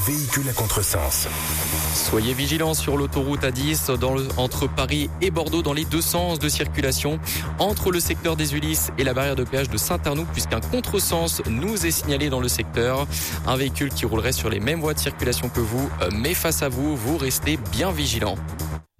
Véhicule à contresens. Soyez vigilants sur l'autoroute A10 entre Paris et Bordeaux dans les deux sens de circulation entre le secteur des Ulisses et la barrière de péage de Saint-Arnoux puisqu'un contresens nous est signalé dans le secteur. Un véhicule qui roulerait sur les mêmes voies de circulation que vous, mais face à vous, vous restez bien vigilants.